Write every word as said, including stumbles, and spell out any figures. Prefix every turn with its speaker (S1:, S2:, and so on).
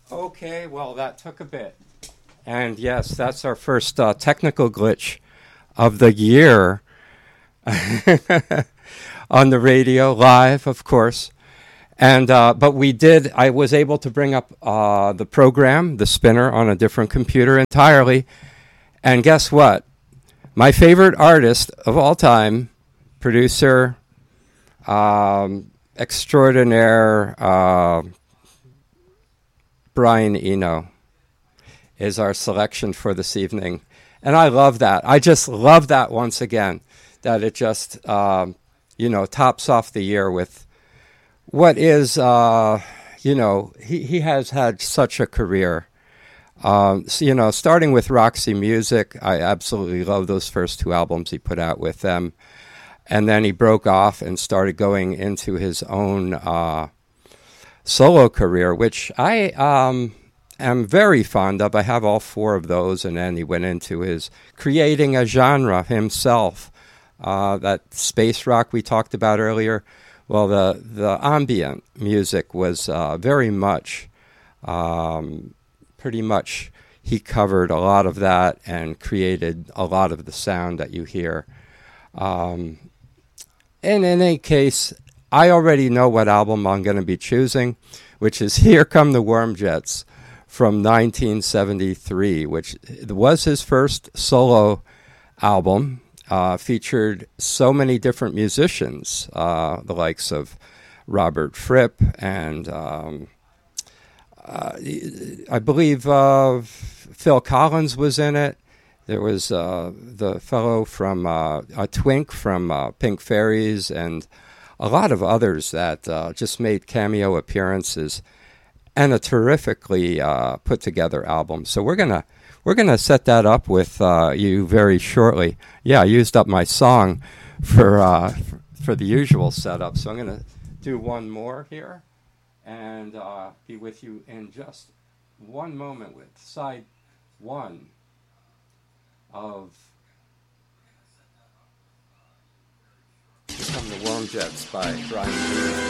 S1: Okay, well, that took a bit. And yes, that's our first uh, technical glitch of the year on the radio, live, of course. And uh, but we did. I was able to bring up uh, the program, the spinner, on a different computer entirely. And guess what? My favorite artist of all time, producer, um, extraordinaire, uh, Brian Eno, is our selection for this evening. And I love that. I just love that once again, that it just, um, you know, tops off the year with what is, uh, you know, he, he has had such a career. Um, so, you know, starting with Roxy Music, I absolutely love those first two albums he put out with them. And then he broke off and started going into his own uh, solo career, which I um, am very fond of. I have all four of those. And then he went into his creating a genre himself. Uh, that space rock we talked about earlier. Well, the, the ambient music was uh, very much, um, pretty much, he covered a lot of that and created a lot of the sound that you hear. Um, and in any case, I already know what album I'm going to be choosing, which is Here Come the Worm Jets from nineteen seventy-three, which was his first solo album. Uh, featured so many different musicians, uh, the likes of Robert Fripp and um, uh, I believe uh, Phil Collins was in it. There was uh, the fellow from uh, a Twink from uh, Pink Fairies and a lot of others that uh, just made cameo appearances, and a terrifically uh, put together album. So we're gonna we're gonna set that up with uh, you very shortly. Yeah, I used up my song for uh, for the usual setup, so I'm gonna do one more here and uh, be with you in just one moment with side one of Here Come the Worm Jets by Brian Eno.